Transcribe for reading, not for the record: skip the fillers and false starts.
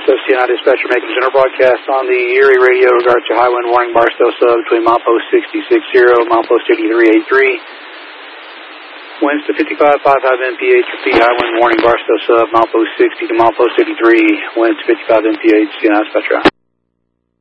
So CNI dispatcher making general broadcast on the Erie radio regards to high wind warning Barstow sub between milepost 6060, milepost 8383. Winds to 55.55 mph, repeat high wind warning Barstow sub, milepost 60 to milepost 83, winds to 55 mph, CNI dispatcher.